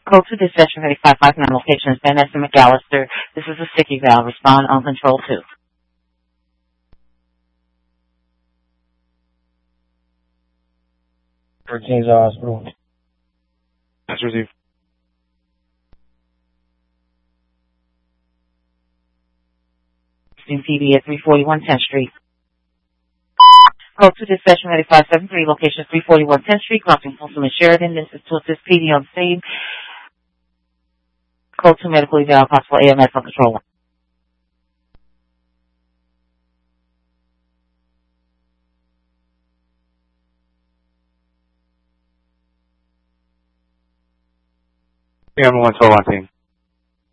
Code to dispatch from 8559 location is Van Ness and McAllister. This is a sticky valve. Respond on control 2. 13's hospital. That's received. PD at 341 10th Street. Code to dispatch from 8573 location 341 10th Street, crossing Folsom and Sheridan. This is to assist PD on scene. Code to medical eval, possible AMS on control 1. Yeah, I'm 112 on team.